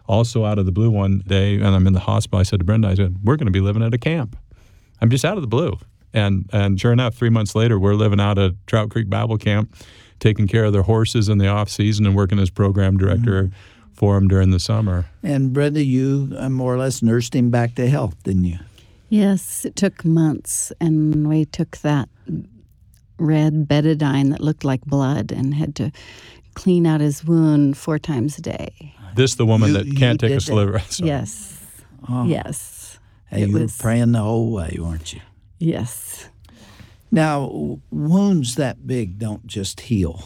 Also out of the blue one day, and I'm in the hospital, I said to Brenda, I said, we're going to be living at a camp. I'm just out of the blue. And sure enough, 3 months later, we're living out at Trout Creek Bible Camp, taking care of their horses in the off season and working as program director for them during the summer. And Brenda, you more or less nursed him back to health, didn't you? Yes, it took months, and we took that red betadine that looked like blood and had to clean out his wound 4 times a day. This the woman that can't take a sliver. Yes. Oh. Yes. Hey, you were praying the whole way, weren't you? Yes. Now, wounds that big don't just heal.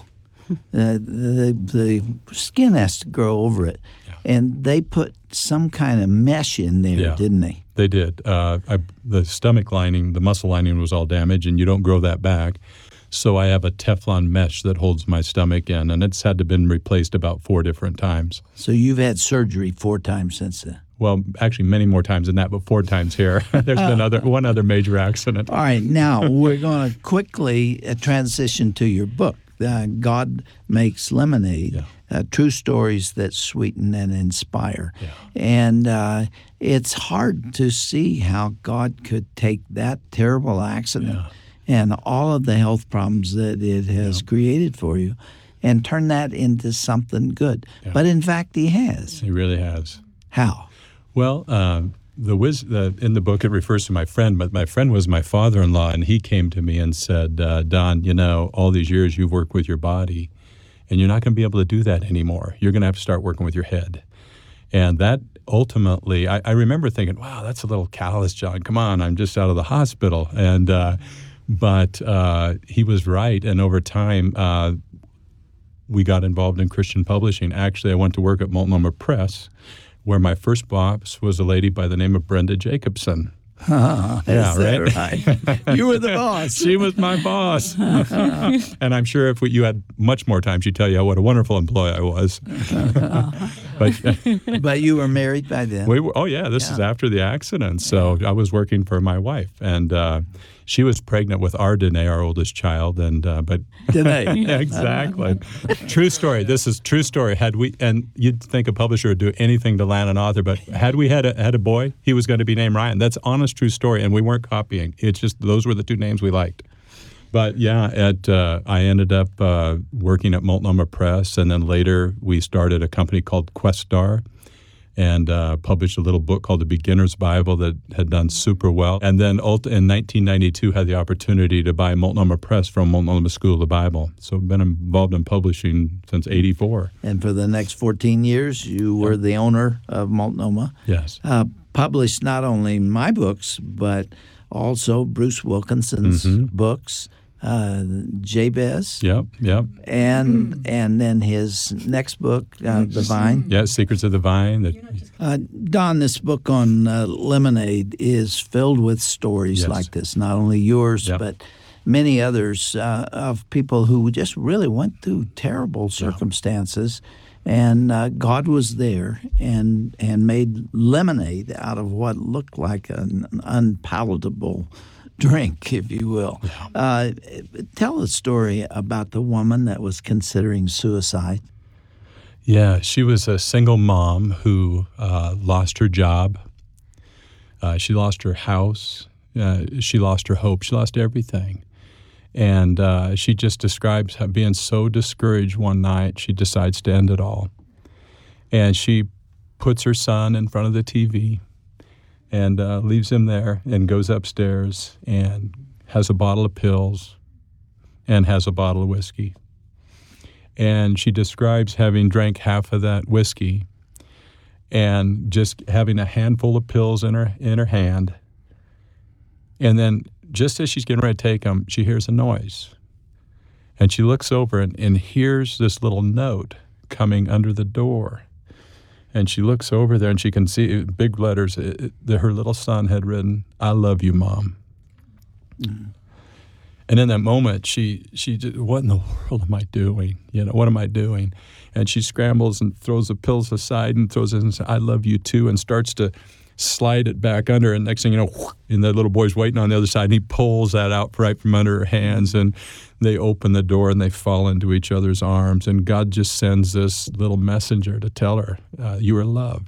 The skin has to grow over it. Yeah. And they put some kind of mesh in there, didn't they? They did. The stomach lining, the muscle lining was all damaged, and you don't grow that back. So I have a Teflon mesh that holds my stomach in, and it's had to been replaced about 4 different times. So you've had surgery 4 times since then? Well, actually many more times than that, but 4 times here. There's been one other major accident. All right, now we're going to quickly transition to your book, God Makes Lemonade, True Stories That Sweeten and Inspire. Yeah. And it's hard to see how God could take that terrible accident and all of the health problems that it has created for you and turn that into something good. Yeah. But in fact, He has. He really has. How? Well, in the book it refers to my friend, but my friend was my father-in-law, and he came to me and said, Don, all these years you've worked with your body, and you're not going to be able to do that anymore. You're going to have to start working with your head. And that ultimately, I remember thinking, wow, that's a little callous, John. Come on, I'm just out of the hospital. And but he was right, and over time we got involved in Christian publishing. Actually, I went to work at Multnomah Press, where my first boss was a lady by the name of Brenda Jacobson. Right? You were the boss. She was my boss. And I'm sure if you had much more time, she'd tell you what a wonderful employee I was. But you were married by then? We were. Oh, yeah. This is after the accident. So I was working for my wife. And she was pregnant with our Danae, our oldest child. But Danae. Yeah, exactly. True story. This is true story. And you'd think a publisher would do anything to land an author, but had we had a boy, he was going to be named Ryan. That's honest, true story, and we weren't copying. It's just those were the 2 names we liked. But I ended up working at Multnomah Press, and then later we started a company called Questar, and published a little book called The Beginner's Bible that had done super well. And then in 1992 had the opportunity to buy Multnomah Press from Multnomah School of the Bible. So I've been involved in publishing since '84. And for the next 14 years, you were the owner of Multnomah. Yes. Published not only my books, but also Bruce Wilkinson's books, Jabez. Yep. And then his next book, The Vine. Yeah, Secrets of the Vine. Don, this book on Lemonade is filled with stories like this, not only yours, but many others of people who just really went through terrible circumstances. And God was there and made lemonade out of what looked like an unpalatable drink, if you will. Tell a story about the woman that was considering suicide. Yeah, she was a single mom who lost her job. She lost her house. She lost her hope. She lost everything. And she just describes being so discouraged one night, she decides to end it all. And she puts her son in front of the TV and leaves him there and goes upstairs and has a bottle of pills and has a bottle of whiskey. And she describes having drank half of that whiskey and just having a handful of pills in her hand. And then just as she's getting ready to take them, she hears a noise. And she looks over and hears this little note coming under the door. And she looks over there and she can see big letters that her little son had written, "I love you, Mom." Mm-hmm. And in that moment, she just, what in the world am I doing? What am I doing? And she scrambles and throws the pills aside and throws it and says, "I love you too," and starts to slide it back under. And next thing you know, and the little boy's waiting on the other side, and he pulls that out right from under her hands, and they open the door and they fall into each other's arms. And God just sends this little messenger to tell her, you are loved.